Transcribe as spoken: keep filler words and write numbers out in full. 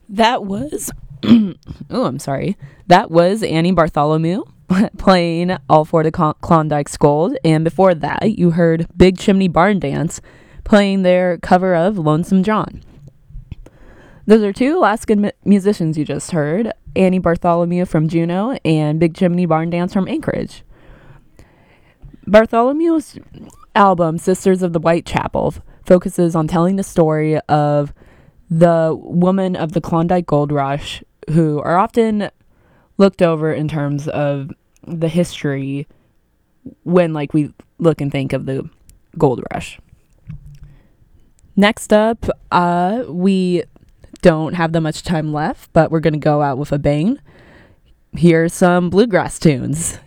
That was, oh, I'm sorry. That was Annie Bartholomew playing All for the Con- Klondike's Gold. And before that, you heard Big Chimney Barn Dance playing their cover of Lonesome John. Those are two Alaskan mu- musicians you just heard, Annie Bartholomew from Juneau and Big Chimney Barn Dance from Anchorage. Bartholomew's album, Sisters of the Whitechapel, focuses on telling the story of the women of the Klondike Gold Rush who are often looked over in terms of the history when like we look and think of the gold rush. Next up, uh, we don't have that much time left, but we're going to go out with a bang. Here's some bluegrass tunes.